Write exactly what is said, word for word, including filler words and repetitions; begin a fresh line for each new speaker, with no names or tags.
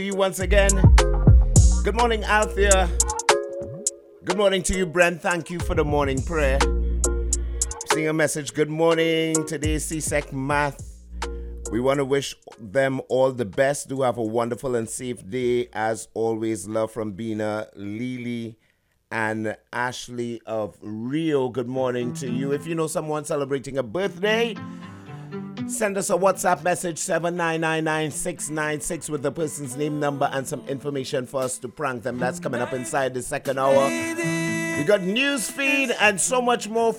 You once again. Good morning, Althea. Good morning to you, Brent. Thank you for the morning prayer. Seeing a message. Good morning. Today's C S E C Math. We want to wish them all the best. Do have a wonderful and safe day. As always, love from Bina, Lily, and Ashley of Rio. Good morning to you. If you know someone celebrating a birthday, send us a WhatsApp message, seven nine nine nine six nine six, with the person's name, number, and some information for us to prank them. That's coming up inside the second hour. We got news feed and so much more for